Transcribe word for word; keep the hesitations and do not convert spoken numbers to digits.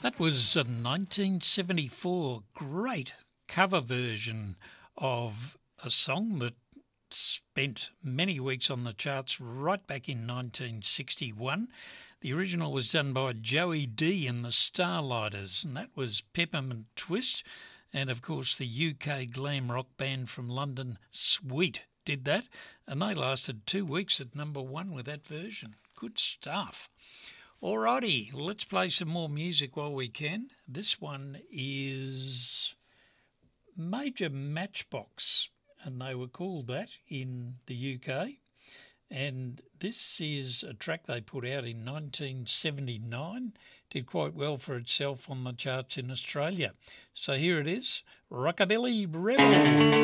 That was a nineteen seventy-four great cover version of a song that spent many weeks on the charts right back in nineteen sixty-one. The original was done by Joey D and the Starlighters, and that was Peppermint Twist. And, of course, the U K glam rock band from London, Sweet, did that, and they lasted two weeks at number one with that version. Good stuff. Alrighty, let's play some more music while we can. This one is Major Matchbox, and they were called that in the U K. And this is a track they put out in nineteen seventy-nine. Did quite well for itself on the charts in Australia. So here it is, Rockabilly Rebel.